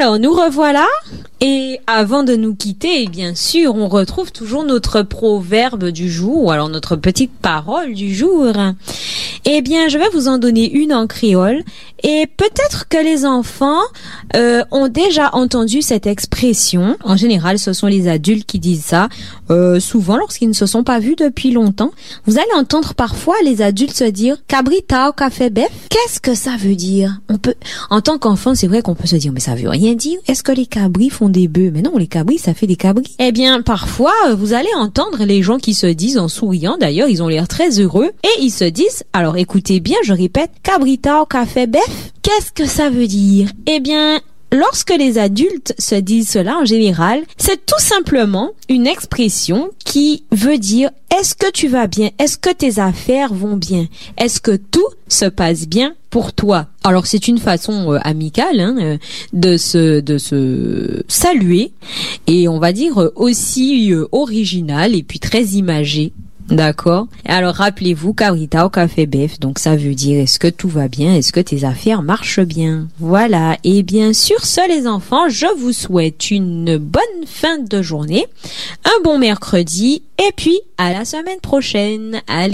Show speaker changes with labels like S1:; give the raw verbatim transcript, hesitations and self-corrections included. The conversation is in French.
S1: Alors, nous revoilà. Et avant de nous quitter, et bien sûr, on retrouve toujours notre proverbe du jour, ou alors notre petite parole du jour. Eh bien, je vais vous en donner une en créole. Et peut-être que les enfants euh, ont déjà entendu cette expression. En général, ce sont les adultes qui disent ça. Euh, souvent, lorsqu'ils ne se sont pas vus depuis longtemps, vous allez entendre parfois les adultes se dire « Cabrita au café bœuf ». Qu'est-ce que ça veut dire? On peut, en tant qu'enfant, c'est vrai qu'on peut se dire « Mais ça veut rien dire. Est-ce que les cabris font des bœufs ?» Mais non, les cabris, ça fait des cabris. Eh bien, parfois, vous allez entendre les gens qui se disent, en souriant d'ailleurs, ils ont l'air très heureux, et ils se disent, alors écoutez bien, je répète, « Cabrita au café bœuf ». Qu'est-ce que ça veut dire? Eh bien, lorsque les adultes se disent cela en général, c'est tout simplement une expression qui veut dire est-ce que tu vas bien? Est-ce que tes affaires vont bien? Est-ce que tout se passe bien pour toi? Alors c'est une façon euh, amicale hein, euh, de se de se saluer et on va dire euh, aussi euh, originale et puis très imagée. D'accord. Alors rappelez-vous, Cabrita au café bœuf, donc ça veut dire est-ce que tout va bien, est-ce que tes affaires marchent bien. Voilà. Et bien sur ce les enfants, je vous souhaite une bonne fin de journée, un bon mercredi et puis à la semaine prochaine. Allez.